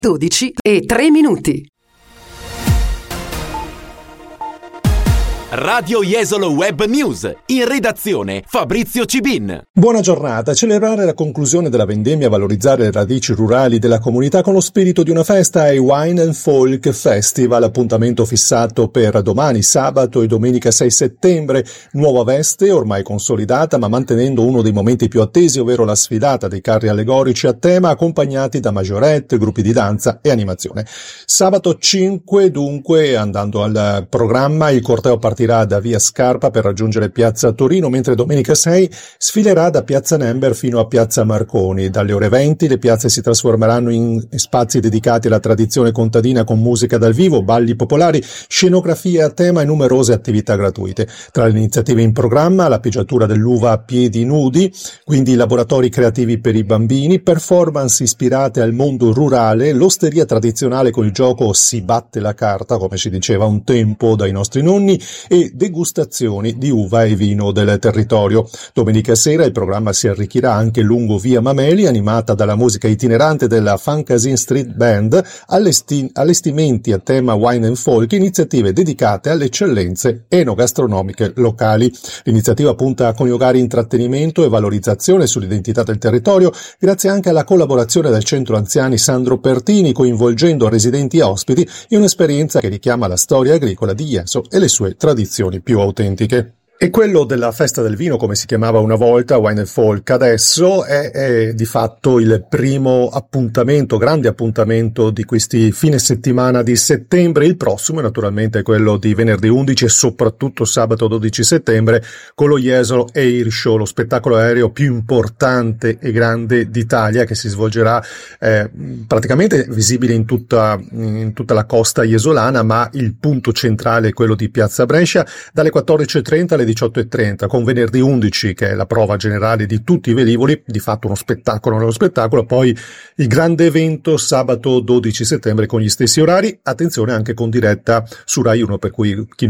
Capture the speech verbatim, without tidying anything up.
dodici e tre minuti. Radio Jesolo Web News, in redazione Fabrizio Cibin. Buona giornata. Celebrare la conclusione della vendemmia e valorizzare le radici rurali della comunità con lo spirito di una festa è il Wine and Folk Festival, appuntamento fissato per domani, sabato e domenica sei settembre. Nuova veste, ormai consolidata, ma mantenendo uno dei momenti più attesi, ovvero la sfilata dei carri allegorici a tema, accompagnati da maggiorette, gruppi di danza e animazione. Sabato cinque, dunque, andando al programma, il corteo partirà da via Scarpa per raggiungere piazza Torino, mentre domenica sei sfilerà da piazza Nember fino a piazza Marconi. Dalle ore venti le piazze si trasformeranno in spazi dedicati alla tradizione contadina con musica dal vivo, balli popolari, scenografie a tema e numerose attività gratuite. Tra le iniziative in programma la pigiatura dell'uva a piedi nudi, quindi laboratori creativi per i bambini, performance ispirate al mondo rurale, l'osteria tradizionale con il gioco Si batte la carta, come si diceva un tempo dai nostri nonni, e degustazioni di uva e vino del territorio. Domenica sera il programma si arricchirà anche lungo via Mameli, animata dalla musica itinerante della Fancasin Street Band, allesti- allestimenti a tema wine and folk, iniziative dedicate alle eccellenze enogastronomiche locali. L'iniziativa punta a coniugare intrattenimento e valorizzazione sull'identità del territorio, grazie anche alla collaborazione del centro anziani Sandro Pertini, coinvolgendo residenti e ospiti in un'esperienza che richiama la storia agricola di Jesso e le sue tradizioni più autentiche. E quello della festa del vino, come si chiamava una volta, Wine and Folk, adesso è, è di fatto il primo appuntamento, grande appuntamento di questi fine settimana di settembre. Il prossimo è naturalmente quello di venerdì undici e soprattutto sabato dodici settembre con lo Jesolo Air Show, lo spettacolo aereo più importante e grande d'Italia, che si svolgerà eh, praticamente visibile in tutta, in tutta la costa jesolana, ma il punto centrale è quello di Piazza Brescia, dalle quattordici e trenta alle diciotto e trenta, con venerdì undici che è la prova generale di tutti i velivoli, di fatto uno spettacolo nello spettacolo, poi il grande evento sabato dodici settembre con gli stessi orari, attenzione anche con diretta su Rai uno, per cui chi